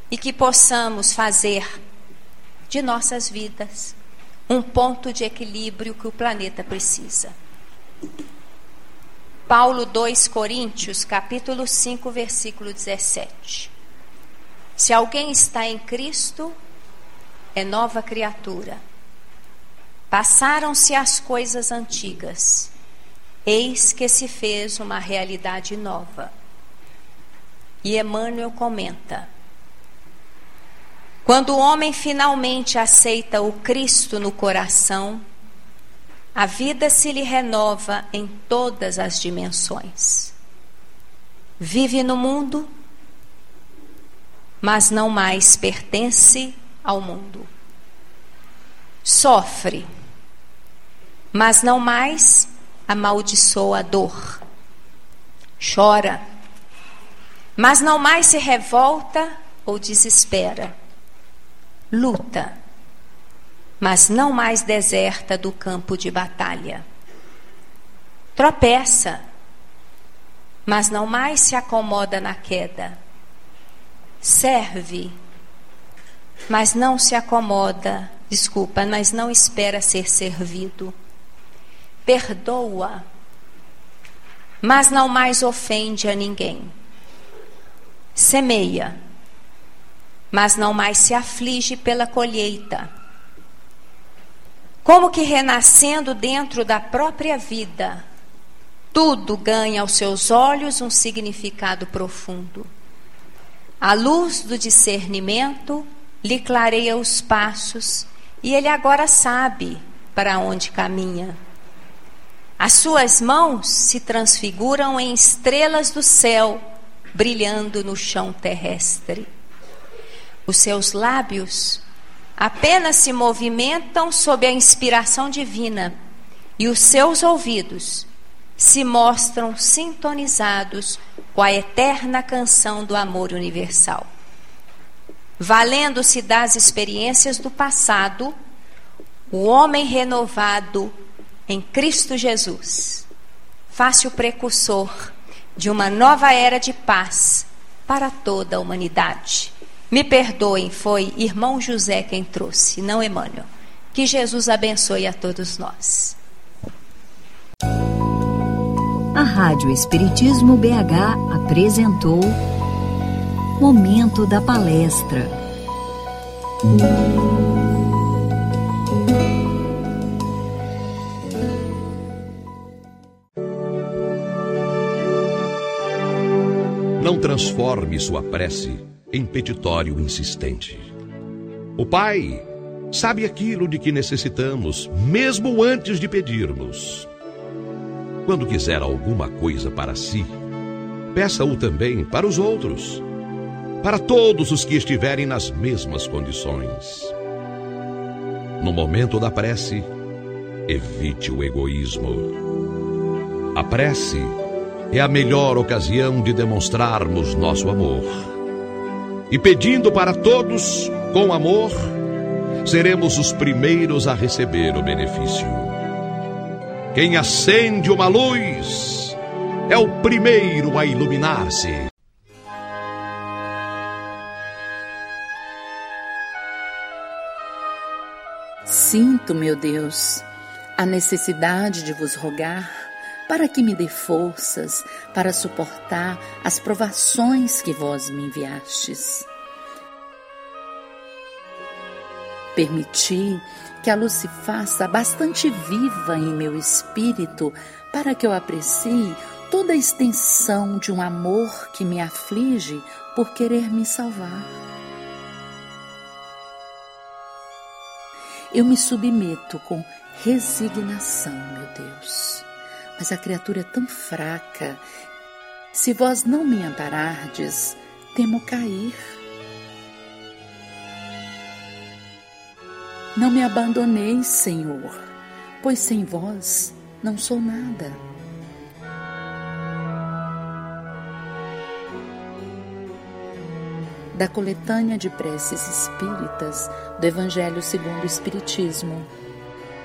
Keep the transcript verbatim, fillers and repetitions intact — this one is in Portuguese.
e que possamos fazer de nossas vidas um ponto de equilíbrio que o planeta precisa. Paulo dois Coríntios, capítulo cinco, versículo dezessete. Se alguém está em Cristo, é nova criatura. Passaram-se as coisas antigas, eis que se fez uma realidade nova. E Emmanuel comenta: quando o homem finalmente aceita o Cristo no coração, a vida se lhe renova em todas as dimensões. Vive no mundo, mas não mais pertence ao mundo. Sofre, mas não mais amaldiçoa a dor. Chora, mas não mais se revolta ou desespera. Luta, mas não mais deserta do campo de batalha. Tropeça, mas não mais se acomoda na queda. Serve, mas não se acomoda, desculpa, mas não espera ser servido. Perdoa, mas não mais ofende a ninguém. Semeia, mas não mais se aflige pela colheita. Como que renascendo dentro da própria vida, tudo ganha aos seus olhos um significado profundo. A luz do discernimento lhe clareia os passos e ele agora sabe para onde caminha. As suas mãos se transfiguram em estrelas do céu, brilhando no chão terrestre. Os seus lábios apenas se movimentam sob a inspiração divina e os seus ouvidos se mostram sintonizados com a eterna canção do amor universal. Valendo-se das experiências do passado, o homem renovado em Cristo Jesus faz-se o precursor de uma nova era de paz para toda a humanidade. Me perdoem, foi irmão José quem trouxe, não Emmanuel. Que Jesus abençoe a todos nós. A Rádio Espiritismo B H apresentou Momento da Palestra. Não transforme sua prece em petitório insistente. O Pai sabe aquilo de que necessitamos, mesmo antes de pedirmos. Quando quiser alguma coisa para si, peça-o também para os outros, para todos os que estiverem nas mesmas condições. No momento da prece, evite o egoísmo. A prece é a melhor ocasião de demonstrarmos nosso amor. E pedindo para todos com amor, seremos os primeiros a receber o benefício. Quem acende uma luz é o primeiro a iluminar-se. Sinto, meu Deus, a necessidade de vos rogar para que me dê forças para suportar as provações que vós me enviastes. Permiti que a luz se faça bastante viva em meu espírito para que eu aprecie toda a extensão de um amor que me aflige por querer me salvar. Eu me submeto com resignação, meu Deus, mas a criatura é tão fraca. Se vós não me amparardes, temo cair. Não me abandoneis, Senhor, pois sem vós não sou nada. Da coletânea de preces espíritas do Evangelho segundo o Espiritismo,